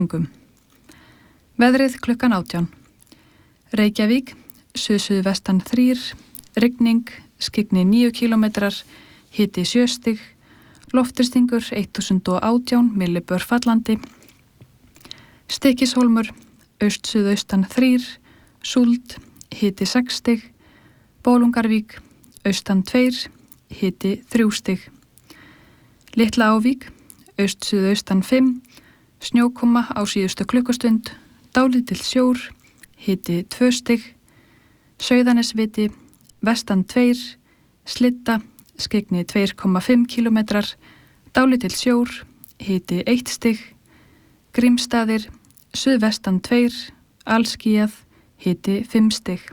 Veðrið klukkan 18. Reykjavík, suðsuðvestan 3, rigning, skyggni 9 km, hiti 7 stig, loftþrýstingur 1018 millibör fallandi. Stykkishólmur, aust-suðaustan 3, súld, hiti 6 stig, Bolungarvík, austan 2, hiti 3 stig. Litla Ávík, aust-suðaustan 5, snjókoma á síðustu klukkustund, dálítill sjór, hiti 2 stig. Sauðanesviti, vestan 2, Slitta, skyggni 2,5 km, dálítill sjór, hiti 1 stig. Grímsstaðir, suðvestan 2, alskýjað, hiti 5 stig.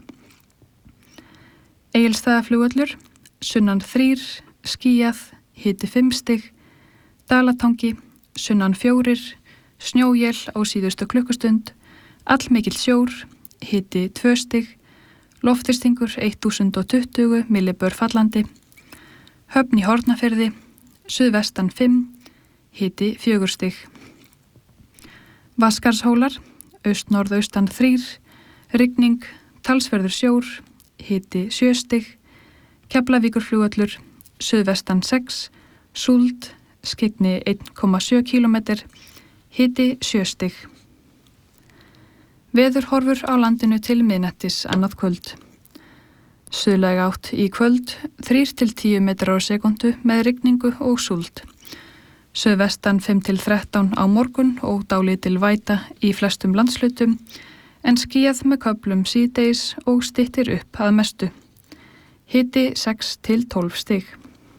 Egilsstaðaflugvöllur, sunnan 3, skýjað, hiti 5 stig. Dalatangi, sunnan 4, snjóél á síðustu klukkustund, allmikill sjór, hiti 2 stig. Loftþrýstingur 1020 millibör fallandi. Höfn í Hornafirði, suðvestan 5, hiti 4 stig. Vatnskarðshólar, aust-norðaustan 3, rigning, talsverður sjór, hiti 7 stig. Keflavíkurflugvöllur, suðvestan 6, súld, skyggni 1,7 km, hiti 7 stig. Veðurhorfur á landinu til miðnættis annað kvöld. Suðlæg átt í kvöld, 3-10 metrar á sekundu með rigningu og súld. Suðvestan 5-13 á morgun og dálítil væta í flestum landshlutum, en skýjað með köflum síðdegis og styttir upp að mestu. Hiti 6-12 stig.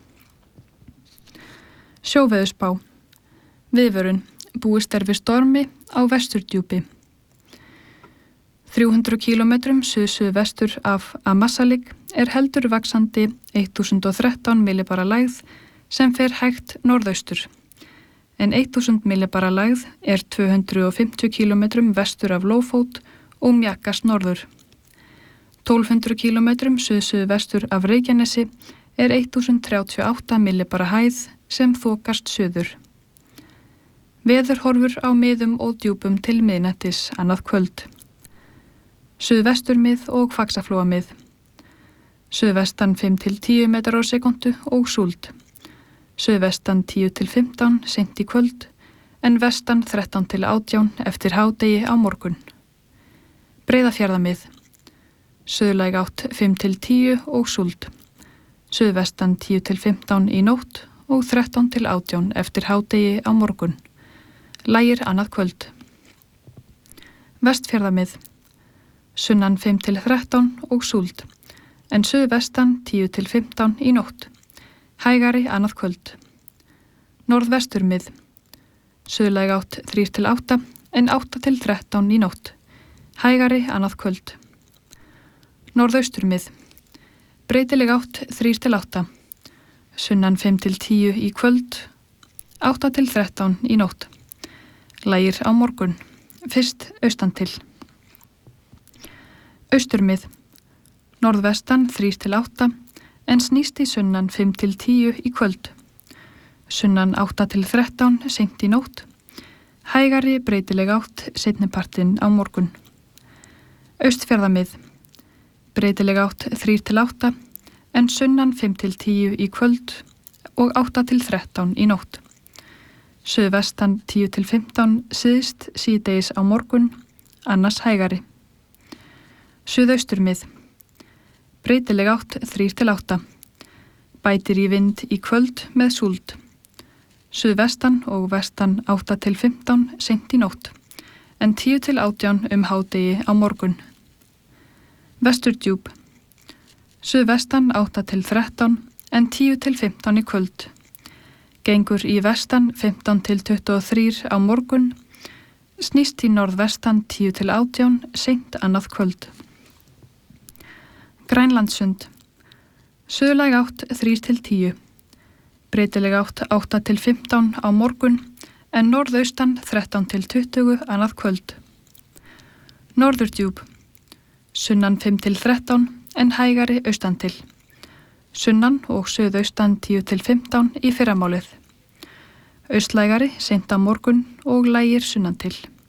Sjóveðurspá. Viðvörun, búist er við stormi á Vesturdjúpi. 300 km suð-suðvestur af Ammassalik er heldur vaxandi 1013 millibara lægð sem fer hægt norðaustur, en 1000 millibara lægð er 250 km vestur af Lófót og mjakast norður. 1200 km suð-suðvestur af Reykjanesi er 1038 millibara hæð sem þokast suður. Veðurhorfur á miðum og djúpum til miðnættis annað kvöld. Suðvesturmið og Faxaflóamið. Suðvestan 5-10 metrar á sekundu og súld. Suðvestan 10-15 seint í kvöld, en vestan 13-18 eftir hádegi á morgun. Breiðafjarðamið. Suðlæg átt 5-10 og súld. Suðvestan 10-15 í nótt og 13-18 eftir hádegi á morgun. Lægir annað kvöld. Vestfjarðamið. Sunnan 5-13 og súld, en suðvestan 10-15 í nótt. Hægari annað kvöld. Norðvesturmið. Suðlæg átt 3-8, en 8-13 í nótt. Hægari annað kvöld. Norðausturmið. Breytileg átt 3-8. Sunnan 5-10 í kvöld, 8-13 í nótt. Lægir á morgun, fyrst austan til. Austurmið. Norðvestan 3-8, en snýst í sunnan 5-10 í kvöld. Sunnan 8-13 seint í nótt. Hægari breytileg átt seinnipartinn á morgun. Austfjarðamið. Breytileg átt 3-8, en sunnan 5-10 í kvöld og 8-13 í nótt. Suðvestan 10-15 syðst síðdegis á morgun, annars hægari. Suðausturmið. Breytileg átt 3-8. Bætir í vind í kvöld með súld. Suðvestan og vestan 8-15 seint í nótt, en 10-18 hádegi á morgun. Vesturdjúp. Suðvestan 8-13, en 10-15 í kvöld. Gengur í vestan 15-23 á morgun, snýst í norðvestan 10-18 seint annað kvöld. Grænlandssund. Suðlæg átt 3-10. Breytileg átt 8-15 á morgun, en norðaustan 13-20 annað kvöld. Norðurdjúp. Sunnan 5-13, en hægari austan til. Sunnan og suðaustan 10-15 í fyrramálið. Austlægari seint á morgun og lægir sunnan til.